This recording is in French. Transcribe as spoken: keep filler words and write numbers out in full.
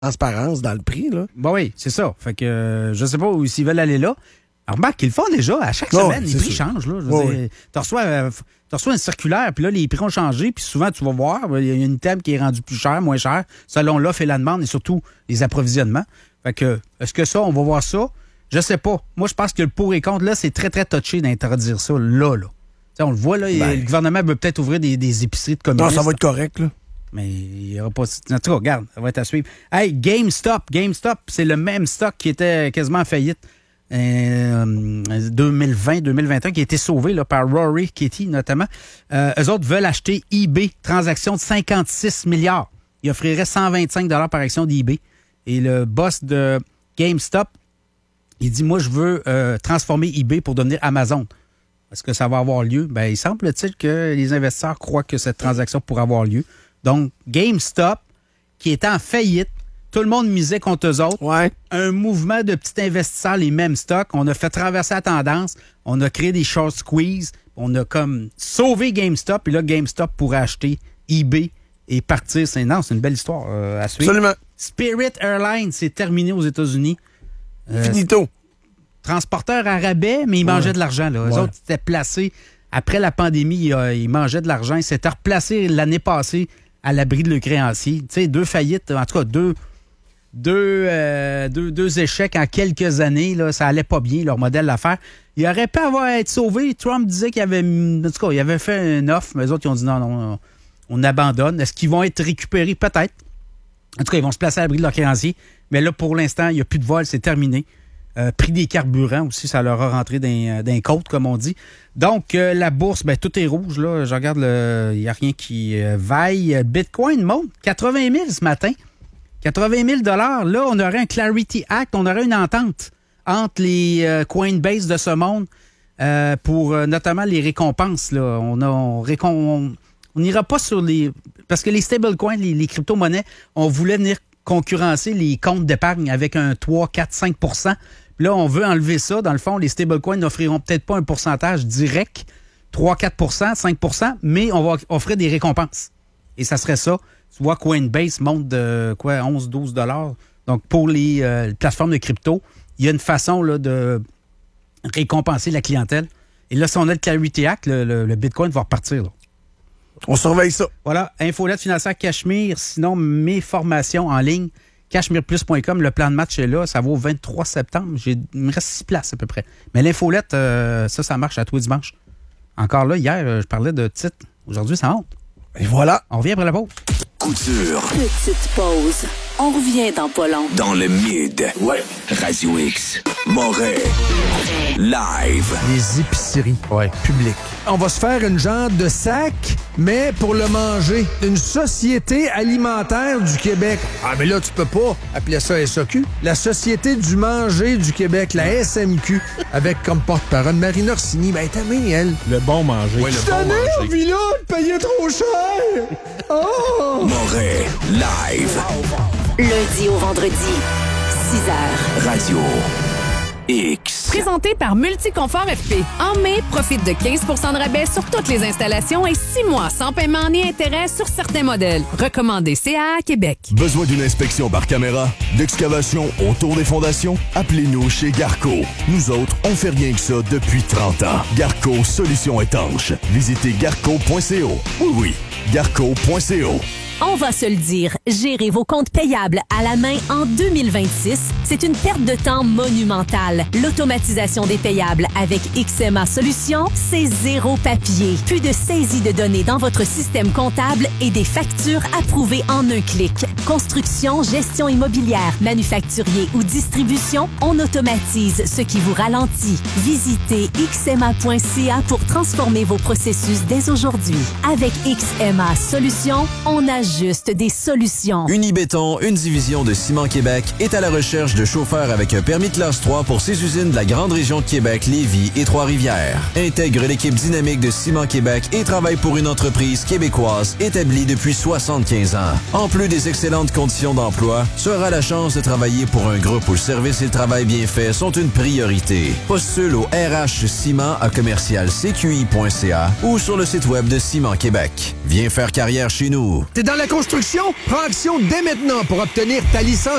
transparence dans le prix, là. Ben oui, c'est ça. Fait que euh, je sais pas où s'ils veulent aller là. Alors, remarque qu'ils le font déjà. À chaque oh, semaine, les prix sûr. changent. Là. Je veux oh, dire, oui. Tu reçois, euh, tu reçois une circulaire, puis là, les prix ont changé, puis souvent, tu vas voir, il y a une thème qui est rendue plus cher, moins cher, selon l'offre et la demande, et surtout les approvisionnements. Fait que, est-ce que ça, on va voir ça? Je sais pas. Moi, je pense que le pour et contre, là, c'est très, très touché d'interdire ça, là, là. T'sais, on le voit, là, ben, le gouvernement veut peut-être ouvrir des, des épiceries de communistes. Non, ça va être correct, là. Mais il n'y aura pas... En tout cas, regarde, ça va être à suivre. Hey, GameStop. GameStop, c'est le même stock qui était quasiment en faillite euh, deux mille vingt deux mille vingt et un, qui a été sauvé là, par Rory Kitty, notamment. Euh, eux autres veulent acheter eBay. Transaction de cinquante-six milliards. Ils offriraient cent vingt-cinq dollars par action d'eBay. Et le boss de GameStop, il dit, moi, je veux euh, transformer eBay pour devenir Amazon. Est-ce que ça va avoir lieu? Ben, il semble-t-il que les investisseurs croient que cette transaction pourra avoir lieu. Donc, GameStop, qui était en faillite, tout le monde misait contre eux autres. Ouais. Un mouvement de petits investisseurs, les mêmes stocks. On a fait traverser la tendance. On a créé des short squeeze. On a comme sauvé GameStop. Et là, GameStop pourrait acheter eBay et partir. C'est, non, c'est une belle histoire euh, à suivre. Absolument. Spirit Airlines, c'est terminé aux États-Unis. Euh, Finito. Transporteur à rabais, mais ils mangeaient ouais. de l'argent. Là. Eux ouais. autres étaient placés. Après la pandémie, ils, ils mangeaient de l'argent. Ils s'étaient replacés l'année passée à l'abri de leurs créanciers. Tu sais, deux faillites, en tout cas, deux, deux, euh, deux, deux échecs en quelques années, là, ça allait pas bien, leur modèle d'affaires. Il aurait pu avoir été sauvé. Trump disait qu'il avait, en tout cas, il avait fait une offre, mais les autres, ils ont dit non, non, on abandonne. Est-ce qu'ils vont être récupérés? Peut-être. En tout cas, ils vont se placer à l'abri de leurs créanciers. Mais là, pour l'instant, il n'y a plus de vol, c'est terminé. Euh, prix des carburants aussi, ça leur a rentré d'un, d'un côte, comme on dit. Donc, euh, la bourse, ben tout est rouge, là. Je regarde, il n'y a rien qui euh, vaille. Bitcoin monte quatre-vingt mille ce matin. quatre-vingt mille dollars. Là, on aurait un Clarity Act, on aurait une entente entre les euh, Coinbase de ce monde euh, pour euh, notamment les récompenses, là. On a, on, on, on n'ira pas sur les... Parce que les stablecoins, les, les crypto-monnaies, on voulait venir concurrencer les comptes d'épargne avec un trois, quatre, cinq pour cent. Là, on veut enlever ça. Dans le fond, les stablecoins n'offriront peut-être pas un pourcentage direct, trois, quatre pour cent, cinq pour cent, mais on va offrir des récompenses. Et ça serait ça. Tu vois, Coinbase monte de quoi, onze, douze dollars. Donc, pour les euh, plateformes de crypto, il y a une façon là, de récompenser la clientèle. Et là, si on a le Clarity Act, le, le, le Bitcoin va repartir. Là. On surveille ça. Voilà, infolette financière Cachemire. Sinon, mes formations en ligne, cachemire plus point com, le plan de match est là. Ça va au vingt-trois septembre. J'ai, il me reste six places à peu près. Mais l'infolette, euh, ça, ça marche à tous les dimanches. Encore là, hier, euh, je parlais de titres. Aujourd'hui, ça monte. Et voilà. On revient après la pause. Couture. Petite pause. On revient dans pas long. Dans le mid. Ouais. Radio X. Moret. Live. Les épiceries ouais. publiques. On va se faire une genre de sac, mais pour le manger. Une Société alimentaire du Québec. Ah, mais là, tu peux pas appeler ça S A Q. La Société du manger du Québec, la S M Q, avec comme porte-parole Marina Orsini. Ben, t'as mis, elle. Le bon manger. Ouais, le bon manger. Puis là, de payer trop cher. Oh! Moret. Live. Lundi au vendredi, six heures. Radio X. Présenté par Multiconfort F P. En mai, profite de quinze pour cent de rabais sur toutes les installations et six mois sans paiement ni intérêt sur certains modèles. Recommandé C A A Québec. Besoin d'une inspection par caméra, d'excavation autour des fondations? Appelez-nous chez Garco. Nous autres, on fait rien que ça depuis trente ans. Garco Solutions étanches. Visitez garco point c o. Oui, oui, garco point c o. On va se le dire, gérer vos comptes payables à la main en deux mille vingt-six, c'est une perte de temps monumentale. L'automatisation des payables avec X M A Solutions, c'est zéro papier. Plus de saisie de données dans votre système comptable et des factures approuvées en un clic. Construction, gestion immobilière, manufacturier ou distribution, on automatise ce qui vous ralentit. Visitez x m a point c a pour transformer vos processus dès aujourd'hui. Avec X M A Solutions, on a juste des solutions. Unibéton, une division de Ciment Québec, est à la recherche de chauffeurs avec un permis classe trois pour ses usines de la grande région de Québec, Lévis et Trois-Rivières. Intègre l'équipe dynamique de Ciment Québec et travaille pour une entreprise québécoise établie depuis soixante-quinze ans. En plus des excellentes conditions d'emploi, tu auras la chance de travailler pour un groupe où le service et le travail bien fait sont une priorité. Postule au R H Ciment à commercial c q i point c a ou sur le site web de Ciment Québec. Viens faire carrière chez nous. T'es dans la construction? Prends action dès maintenant pour obtenir ta licence